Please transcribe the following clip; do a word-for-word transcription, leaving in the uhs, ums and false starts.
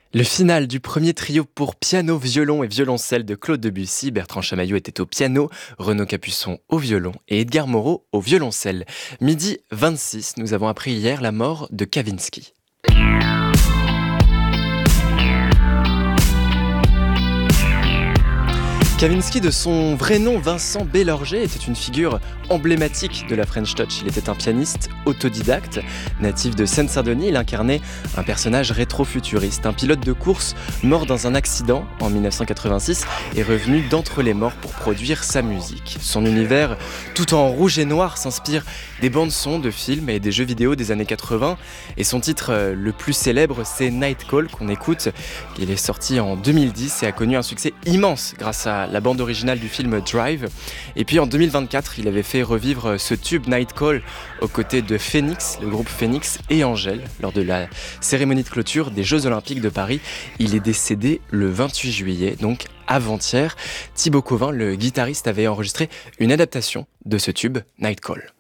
Le final du premier trio pour piano, violon et violoncelle de Claude Debussy, Bertrand Chamaillot était au piano, Renaud Capuçon au violon et Edgar Moreau au violoncelle. Midi vingt-six, nous avons appris hier la mort de Kavinsky. Kavinsky, de son vrai nom Vincent Bélorger, était une figure emblématique de la French Touch. Il était un pianiste autodidacte, natif de Seine-Saint-Denis. Il incarnait un personnage rétro-futuriste, un pilote de course mort dans un accident en dix-neuf cent quatre-vingt-six et revenu d'entre les morts pour produire sa musique. Son univers, tout en rouge et noir, s'inspire des bandes-sons de films et des jeux vidéo des années quatre-vingts. Et son titre le plus célèbre, c'est Night Call, qu'on écoute. Il est sorti en deux mille dix et a connu un succès immense grâce à la bande originale du film Drive. Et puis en deux mille vingt-quatre, il avait fait revivre ce tube Night Call aux côtés de Phoenix, le groupe Phoenix et Angèle, lors de la cérémonie de clôture des Jeux Olympiques de Paris. Il est décédé le vingt-huit juillet, donc avant-hier. Thibaut Covin, le guitariste, avait enregistré une adaptation de ce tube Night Call.